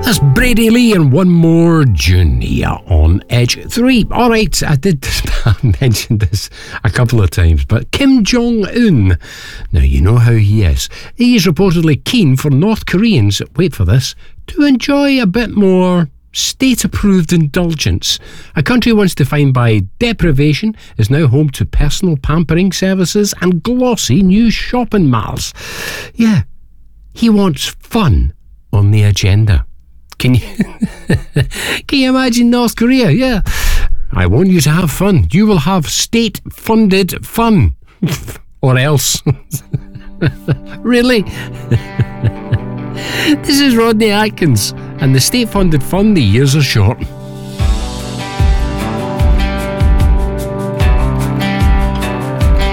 That's Brady Lee and one more June here on Edge 3. Alright, I did mention this a couple of times, but Kim Jong-un, now you know how he is. He is reportedly keen for North Koreans, wait for this, to enjoy a bit more state-approved indulgence. A country once defined by deprivation is now home to personal pampering services and glossy new shopping malls. Yeah, he wants fun on the agenda. Can you imagine North Korea? Yeah. I want you to have fun. You will have state-funded fun. Or else. Really? This is Rodney Atkins, and the state-funded fun, the years are short.